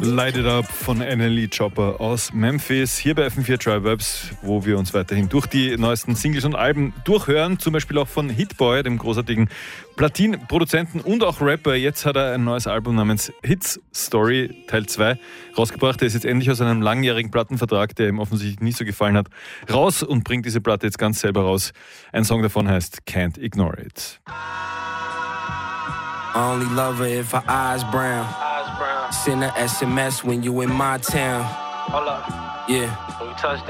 Light It Up von NLE Chopper aus Memphis, hier bei FM4 Tribe-Vibes, wo wir uns weiterhin durch die neuesten Singles und Alben durchhören, zum Beispiel auch von Hitboy, dem großartigen Platin-Produzenten und auch Rapper. Jetzt hat er ein neues Album namens Hits Story Teil 2 rausgebracht. Er ist jetzt endlich aus einem langjährigen Plattenvertrag, der ihm offensichtlich nicht so gefallen hat, raus und bringt diese Platte jetzt ganz selber raus. Ein Song davon heißt Can't Ignore It. I only love her if her eyes brown. Send a SMS when you in my town. Hold up. Yeah. When we touch